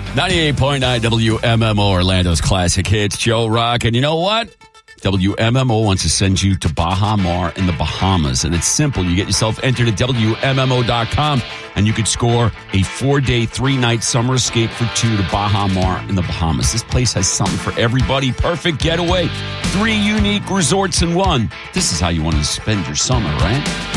98.9 WMMO, Orlando's classic hits. Joe Rock. And you know what? WMMO wants to send you to Baha Mar in the Bahamas. And it's simple. You get yourself entered at WMMO.com and you could score a 4-day, 3-night summer escape for 2 to Baha Mar in the Bahamas. This place has something for everybody. Perfect getaway. 3 unique resorts in one. This is how you want to spend your summer, right?